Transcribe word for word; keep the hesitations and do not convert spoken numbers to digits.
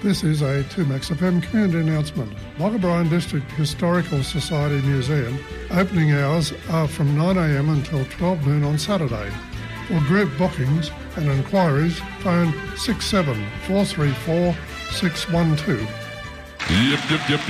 This is a two Max F M community announcement. Wagga Bryan District Historical Society Museum opening hours are from nine a m until twelve noon on Saturday. For group bookings and inquiries, phone six seven four three four six one two. Yep, yep, yep,